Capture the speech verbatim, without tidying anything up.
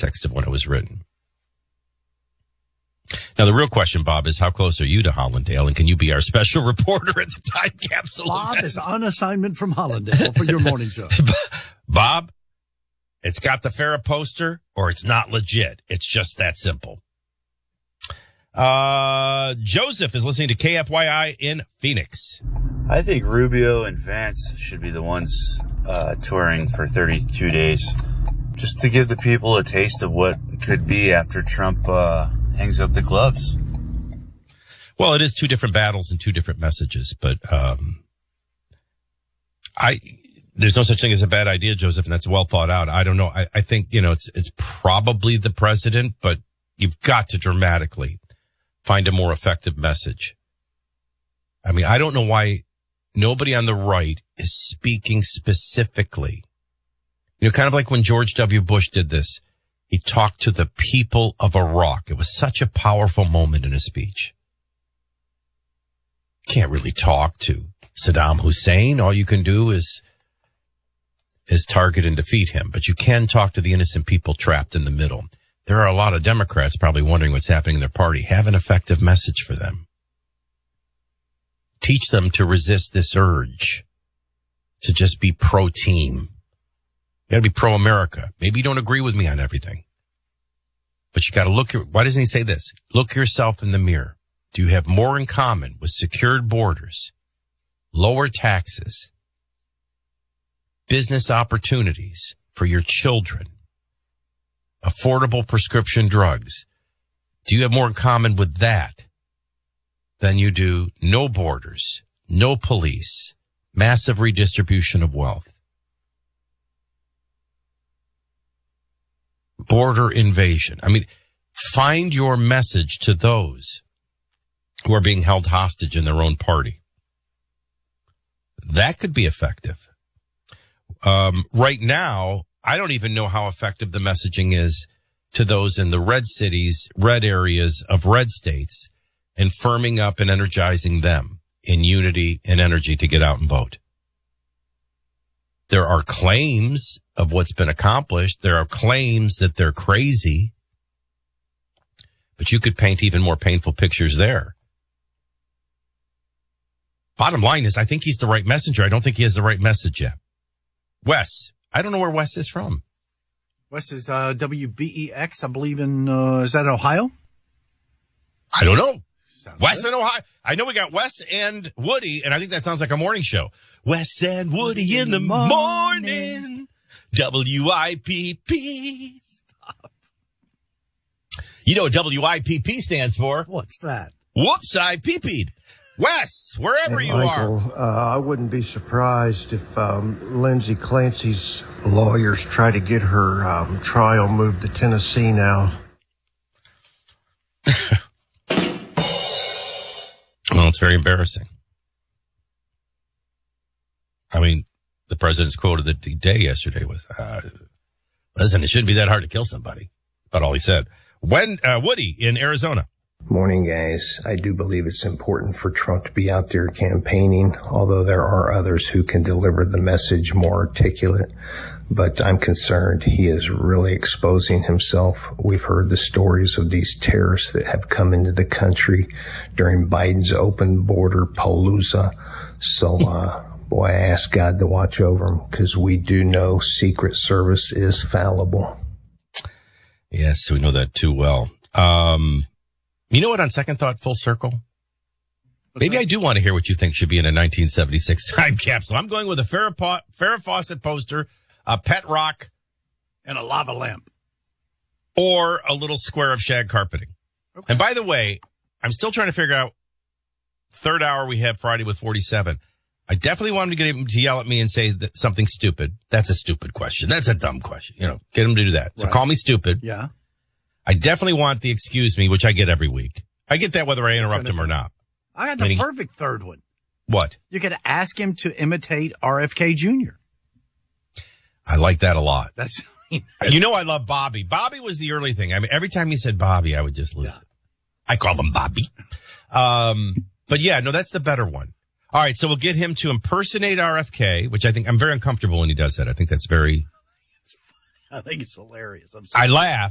context of when it was written. Now, the real question, Bob, is how close are you to Hollandale, and can you be our special reporter at the Time Capsule Bob event? is on assignment from Hollandale for your morning show. Bob, it's got the Farah poster, or it's not legit. It's just that simple. Uh, Joseph is listening to K F Y I in Phoenix. I think Rubio and Vance should be the ones uh, touring for thirty-two days, just to give the people a taste of what it could be after Trump uh, hangs up the gloves. Well, it is two different battles and two different messages, but um, I there's no such thing as a bad idea, Joseph, and that's well thought out. I don't know. I, I think, you know, it's it's probably the president, but you've got to dramatically find a more effective message. I mean, I don't know why nobody on the right is speaking specifically. You know, kind of like when George W. Bush did this. He talked to the people of Iraq. It was such a powerful moment in his speech. Can't really talk to Saddam Hussein. All you can do is, is target and defeat him. But you can talk to the innocent people trapped in the middle. There are a lot of Democrats probably wondering what's happening in their party. Have an effective message for them. Teach them to resist this urge to just be pro-team. You got to be pro-America. Maybe you don't agree with me on everything, but you got to look. Why doesn't he say this? Look yourself in the mirror. Do you have more in common with secured borders, lower taxes, business opportunities for your children, affordable prescription drugs? Do you have more in common with that than you do no borders, no police, massive redistribution of wealth, border invasion? I mean, find your message to those who are being held hostage in their own party. That could be effective. Um, right now, I don't even know how effective the messaging is to those in the red cities, red areas of red states, and firming up and energizing them in unity and energy to get out and vote. There are claims of what's been accomplished. There are claims that they're crazy, but you could paint even more painful pictures there. Bottom line is, I think he's the right messenger. I don't think he has the right message yet. Wes, I don't know where Wes is from. Wes is uh, W B E X, I believe in, uh, is that Ohio? I don't know. Sounds Wes good. in Ohio. I know we got Wes and Woody, and I think that sounds like a morning show. Wes and Woody in the morning. W I P P. Stop. You know what W I P P stands for? What's that? Whoops, I pee-peed. Wes, wherever And you Michael, are. Uh, I wouldn't be surprised if um, Lindsay Clancy's lawyers try to get her um, trial moved to Tennessee now. Well, it's very embarrassing. I mean, the president's quote of the day yesterday was, uh, listen, it shouldn't be that hard to kill somebody. About all he said. When, uh, Woody in Arizona. Morning, guys. I do believe it's important for Trump to be out there campaigning, although there are others who can deliver the message more articulate. But I'm concerned he is really exposing himself. We've heard the stories of these terrorists that have come into the country during Biden's open border palooza. So, uh, boy, I ask God to watch over him, because we do know Secret Service is fallible. Yes, we know that too well. Um, You know what, on second thought, full circle? What's Maybe that? I do want to hear what you think should be in a nineteen seventy-six time capsule. I'm going with a Farrah, po- Farrah Fawcett poster, a pet rock, And a lava lamp. or a little square of shag carpeting. Okay. And by the way, I'm still trying to figure out, third hour we have Friday with forty-seven. I definitely want him to get him to yell at me and say that something stupid. That's a stupid question. That's a dumb question. You know, get him to do that. So right. Call me stupid. Yeah. I definitely want the excuse me, which I get every week. I get that whether I interrupt him or not. I got the Meaning, perfect third one. What? You could ask him to imitate R F K Junior I like that a lot. That's, you know, I love Bobby. Bobby was the early thing. I mean, every time he said Bobby, I would just lose yeah. it. I call him Bobby. Um, but yeah, no, that's the better one. All right. So we'll get him to impersonate R F K, which I think I'm very uncomfortable when he does that. I think that's very, I think it's hilarious. I'm sorry. I laugh.